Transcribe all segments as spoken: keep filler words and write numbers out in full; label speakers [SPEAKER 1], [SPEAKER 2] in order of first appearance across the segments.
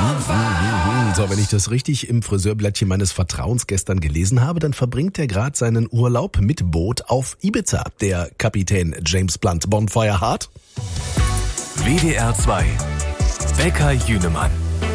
[SPEAKER 1] So, wenn ich das richtig im Friseurblättchen meines Vertrauens gestern gelesen habe, dann verbringt er gerade seinen Urlaub mit Boot auf Ibiza, der Kapitän James Blunt. Bonfire hart.
[SPEAKER 2] W D R zwei. Bäcker Jünemann.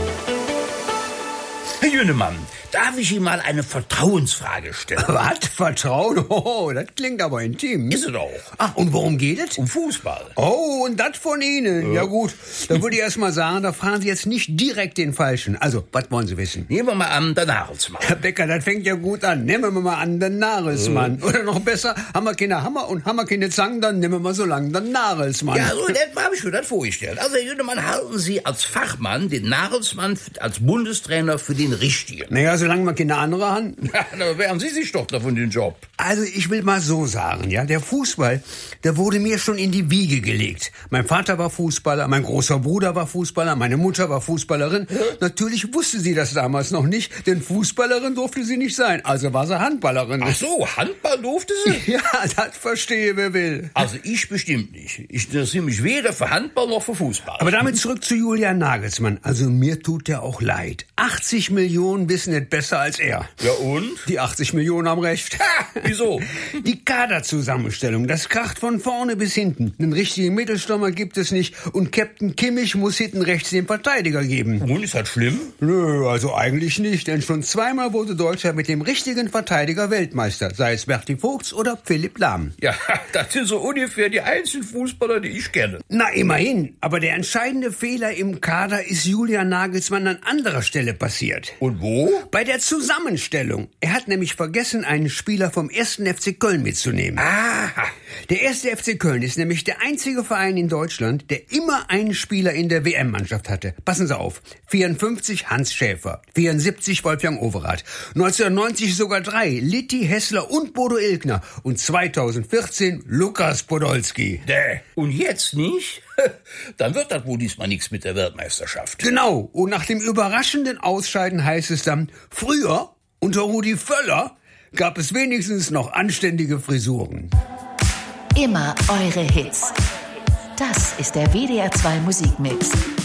[SPEAKER 3] Herr Jünemann, darf ich Ihnen mal eine Vertrauensfrage stellen?
[SPEAKER 4] Was? Vertrauen? Oh, das klingt aber intim.
[SPEAKER 3] Ist es auch.
[SPEAKER 4] Ach, und worum geht es?
[SPEAKER 3] Um Fußball.
[SPEAKER 4] Oh, und das von Ihnen. Ja, ja gut, dann würde ich erst mal sagen, da fragen Sie jetzt nicht direkt den Falschen. Also, was wollen Sie wissen?
[SPEAKER 3] Nehmen wir mal an, der Nagelsmann.
[SPEAKER 4] Herr Becker, das fängt ja gut an. Nehmen wir mal an, den Nagelsmann. Ja. Oder noch besser, haben wir keine Hammer und haben wir keine Zangen, dann nehmen wir mal so lang den Nagelsmann.
[SPEAKER 3] Ja, so, das habe ich mir das vorgestellt. Also, Herr Jünemann, halten Sie als Fachmann den Nagelsmann als Bundestrainer für den Richtigen?
[SPEAKER 4] Naja, solange wir keine andere haben.
[SPEAKER 3] Ja, da wären Sie sich doch davon den Job.
[SPEAKER 4] Also ich will mal so sagen, ja, der Fußball, der wurde mir schon in die Wiege gelegt. Mein Vater war Fußballer, mein großer Bruder war Fußballer, meine Mutter war Fußballerin. Ja. Natürlich wusste sie das damals noch nicht, denn Fußballerin durfte sie nicht sein, also war sie Handballerin.
[SPEAKER 3] Ach so, Handball durfte sie?
[SPEAKER 4] Ja, das verstehe wer will.
[SPEAKER 3] Also ich bestimmt nicht. Ich interessiere mich weder für Handball noch für Fußball.
[SPEAKER 4] Aber damit zurück zu Julian Nagelsmann. Also mir tut der auch leid. achtzig Millionen wissen nicht besser als er.
[SPEAKER 3] Ja und?
[SPEAKER 4] Die achtzig Millionen haben recht.
[SPEAKER 3] Ha, wieso?
[SPEAKER 4] Die Kaderzusammenstellung, das kracht von vorne bis hinten. Einen richtigen Mittelstürmer gibt es nicht und Captain Kimmich muss hinten rechts den Verteidiger geben.
[SPEAKER 3] Und ist das schlimm?
[SPEAKER 4] Nö, also eigentlich nicht, denn schon zweimal wurde Deutschland mit dem richtigen Verteidiger Weltmeister, sei es Berti Vogts oder Philipp Lahm.
[SPEAKER 3] Ja, das sind so ungefähr die einzigen Fußballer, die ich kenne.
[SPEAKER 4] Na, immerhin, aber der entscheidende Fehler im Kader ist Julian Nagelsmann an anderer Stelle passiert.
[SPEAKER 3] Und wo?
[SPEAKER 4] Bei der Zusammenstellung. Er hat nämlich vergessen, einen Spieler vom ersten F C Köln mitzunehmen.
[SPEAKER 3] Aha.
[SPEAKER 4] Der erste F C Köln ist nämlich der einzige Verein in Deutschland, der immer einen Spieler in der W M-Mannschaft hatte. Passen Sie auf. vierundfünfzig Hans Schäfer, vierundsiebzig Wolfgang Overath, neunzehnhundertneunzig sogar drei, Litti, Hessler und Bodo Ilgner und zweitausendvierzehn Lukas Podolski.
[SPEAKER 3] Däh. Und jetzt nicht? Dann wird das wohl diesmal nichts mit der Weltmeisterschaft.
[SPEAKER 4] Genau. Und nach dem überraschenden Ausscheiden heißt es dann, früher, unter Rudi Völler, gab es wenigstens noch anständige Frisuren.
[SPEAKER 5] Immer eure Hits. Das ist der W D R zwei Musikmix.